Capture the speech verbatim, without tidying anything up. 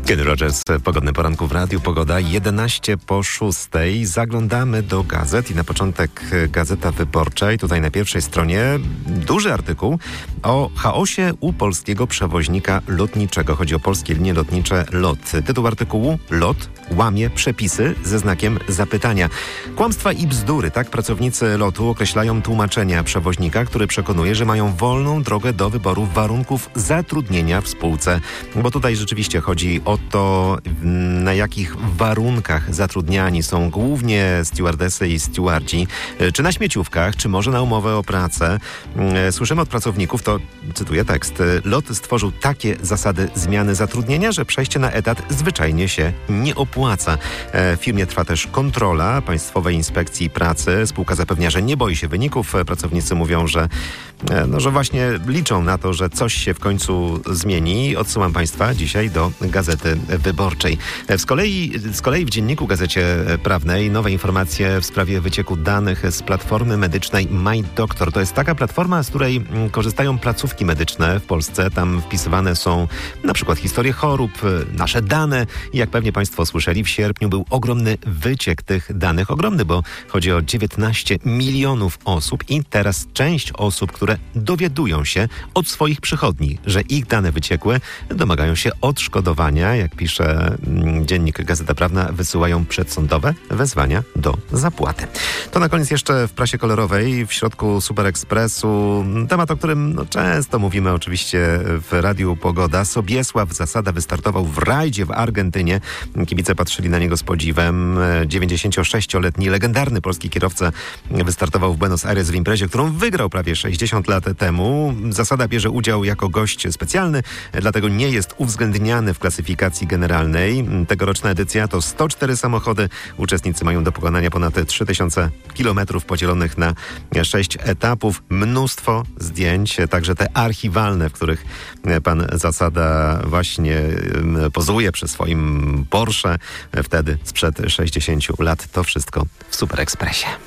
Kenny Rogers, pogodny poranku w radiu. Pogoda jedenaście po szóstej. Zaglądamy do gazet i na początek Gazeta Wyborcza. I tutaj na pierwszej stronie duży artykuł o chaosie u polskiego przewoźnika lotniczego. Chodzi o polskie linie lotnicze LOT. Tytuł artykułu: LOT łamie przepisy ze znakiem zapytania. Kłamstwa i bzdury. Tak pracownicy LOT-u określają tłumaczenia przewoźnika, który przekonuje, że mają wolną drogę do wyboru warunków zatrudnienia w spółce. Bo tutaj rzeczywiście chodzi o to, na jakich warunkach zatrudniani są głównie stewardesy i stewardzi, czy na śmieciówkach, czy może na umowę o pracę. Słyszymy od pracowników, to cytuję tekst: LOT stworzył takie zasady zmiany zatrudnienia, że przejście na etat zwyczajnie się nie opłaca. W firmie trwa też kontrola Państwowej Inspekcji Pracy. Spółka zapewnia, że nie boi się wyników. Pracownicy mówią, że, no, że właśnie liczą na to, że coś się w końcu zmieni. Odsyłam Państwa dzisiaj do Gazety Wyborczej. Z kolei, z kolei w Dzienniku Gazecie Prawnej nowe informacje w sprawie wycieku danych z platformy medycznej MyDoctor. To jest taka platforma, z której korzystają placówki medyczne w Polsce. Tam wpisywane są na przykład historie chorób, nasze dane. I jak pewnie Państwo słyszeli, w sierpniu był ogromny wyciek tych danych. Ogromny, bo chodzi o dziewiętnaście milionów osób i teraz część osób, które dowiadują się od swoich przychodni, że ich dane wyciekły, domagają się odszkodowania. Jak pisze Dziennik Gazeta Prawna, wysyłają przedsądowe wezwania do zapłaty. To na koniec jeszcze w prasie kolorowej, w środku Super Expressu, temat, o którym no, często mówimy oczywiście w Radiu Pogoda. Sobiesław Zasada wystartował w rajdzie w Argentynie. Kibice patrzyli na niego z podziwem. dziewięćdziesięciosześcioletni legendarny polski kierowca wystartował w Buenos Aires w imprezie, którą wygrał prawie sześćdziesiąt lat temu. Zasada bierze udział jako gość specjalny, dlatego nie jest uwzględniany w klasyfikacji generalnej. Tegoroczna edycja to sto cztery samochody. Uczestnicy mają do pokonania ponad trzy tysiące kilometrów podzielonych na sześć etapów. Mnóstwo zdjęć, także te archiwalne, w których pan Zasada właśnie pozuje przy swoim Porsche wtedy sprzed sześćdziesięciu lat. To wszystko w Super Expressie.